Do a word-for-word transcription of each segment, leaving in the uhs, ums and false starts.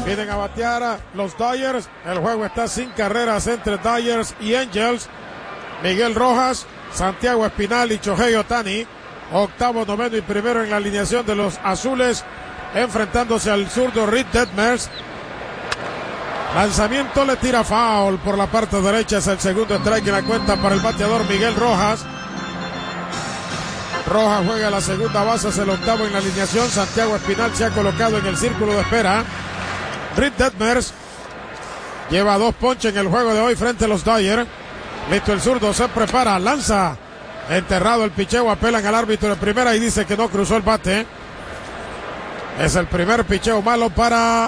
Vienen a batear los Dodgers. El juego está sin carreras entre Dodgers y Angels. Miguel Rojas, Santiago Espinal y Shohei Ohtani. Octavo, noveno y primero en la alineación de los azules, enfrentándose al zurdo Reed Detmers. Lanzamiento, le tira foul por la parte derecha, es el segundo strike en la cuenta para el bateador Miguel Rojas. Rojas juega la segunda base, es el octavo en la alineación. Santiago Espinal se ha colocado en el círculo de espera. Reed Detmers lleva dos ponches en el juego de hoy frente a los Dodgers. Listo el zurdo, se prepara, lanza. Enterrado el picheo, apelan al árbitro de primera y dice que no cruzó el bate. Es el primer picheo malo para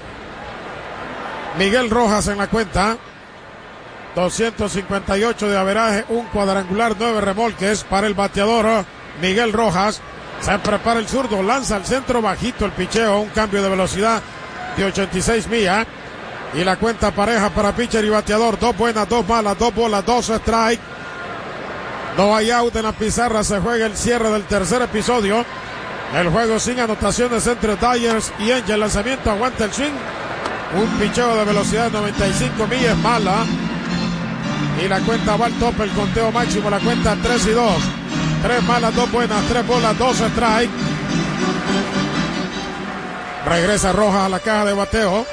Miguel Rojas en la cuenta. doscientos cincuenta y ocho de averaje, un cuadrangular, nueve remolques para el bateador Miguel Rojas. Se prepara el zurdo, lanza al centro, bajito el picheo, un cambio de velocidad de ochenta y seis millas. Y la cuenta pareja para pitcher y bateador. Dos buenas, dos malas, dos bolas, dos strike. No hay out en la pizarra, se juega el cierre del tercer episodio. El juego sin anotaciones entre Dodgers y Angels. Lanzamiento, aguanta el swing. Un picheo de velocidad de noventa y cinco millas, mala. Y la cuenta va al tope, el conteo máximo, la cuenta tres y dos. Tres malas, dos buenas, tres bolas, dos strike. Regresa Rojas a la caja de bateo.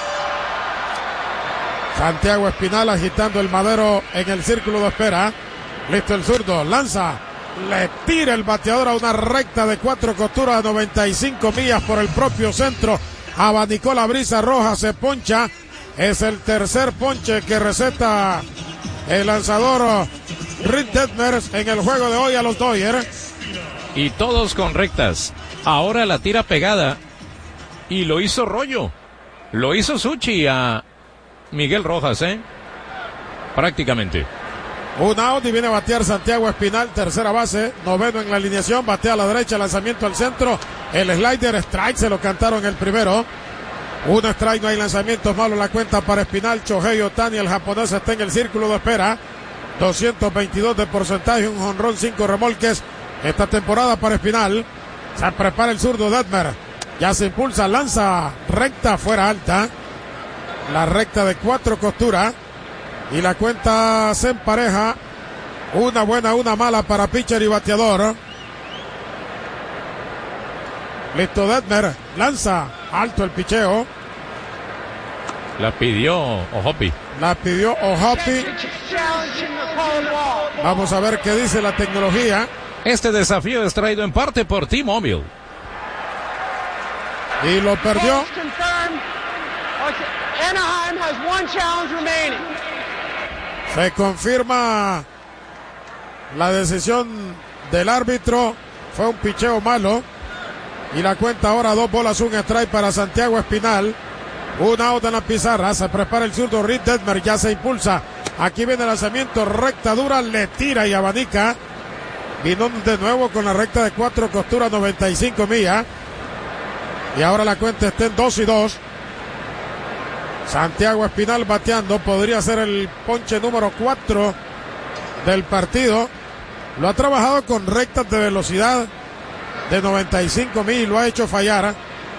Santiago Espinal agitando el madero en el círculo de espera. Listo el zurdo, lanza, le tira el bateador a una recta de cuatro costuras a noventa y cinco millas por el propio centro. Abanicó la brisa, Roja se poncha. Es el tercer ponche que receta el lanzador Reed Detmers en el juego de hoy a los Dodgers. Y todos con rectas. Ahora la tira pegada. Y lo hizo rollo. Lo hizo Suchi a Miguel Rojas, ¿eh? Prácticamente. Un out y viene a batear Santiago Espinal, tercera base, noveno en la alineación, batea a la derecha, lanzamiento al centro, el slider, strike, se lo cantaron el primero. Un strike, no hay lanzamientos malos, la cuenta para Espinal. Shohei Ohtani, el japonés, está en el círculo de espera. doscientos veintidós de porcentaje, un jonrón, cinco remolques esta temporada para Espinal. Se prepara el zurdo Detmers, ya se impulsa, lanza recta fuera alta, la recta de cuatro costuras. Y la cuenta se empareja. Una buena, una mala para pitcher y bateador. Listo Detmers, lanza, alto el picheo. La pidió Ohopi. La pidió Ohopi. Vamos a ver qué dice la tecnología. Este desafío es traído en parte por T-Mobile. Y lo perdió. Anaheim has one challenge remaining. Se confirma la decisión del árbitro. Fue un picheo malo. Y la cuenta ahora dos bolas, un strike para Santiago Espinal. Un out en la pizarra. Se prepara el zurdo Reed Detmers. Ya se impulsa. Aquí viene el lanzamiento. Recta dura. Le tira y abanica. Vino de nuevo con la recta de cuatro costuras, noventa y cinco millas. Y ahora la cuenta está en dos y dos. Santiago Espinal bateando, podría ser el ponche número cuatro del partido. Lo ha trabajado con rectas de velocidad de noventa y cinco mil y lo ha hecho fallar.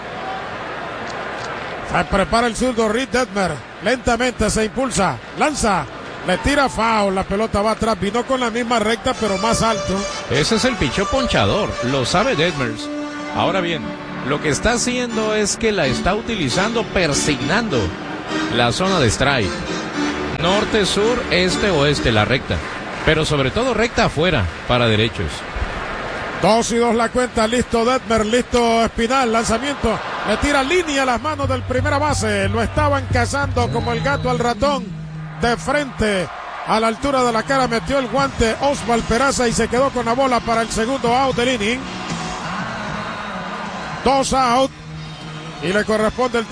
Se prepara el zurdo Reed Detmers, lentamente se impulsa, lanza, le tira foul, la pelota va atrás, vino con la misma recta pero más alto. Ese es el picheo ponchador, lo sabe Detmers. Ahora bien, lo que está haciendo es que la está utilizando persignando la zona de strike. Norte, sur, este, oeste, la recta. Pero sobre todo recta afuera, para derechos. Dos y dos la cuenta, listo Detmers, listo Espinal, lanzamiento. Le tira línea a las manos del primera base. Lo estaban cazando como el gato al ratón. De frente, a la altura de la cara, metió el guante Oswald Peraza y se quedó con la bola para el segundo out del inning. Dos out. Y le corresponde el